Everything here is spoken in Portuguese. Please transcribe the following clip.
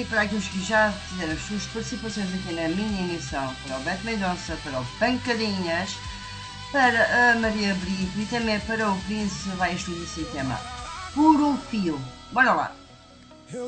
para aqueles que já fizeram as suas participações aqui na minha emissão, para o Beto Mendonça, para o Pancadinhas, para a Maria Brito e também para o Príncipe vai estudar esse tema. Puro fio. Bora lá!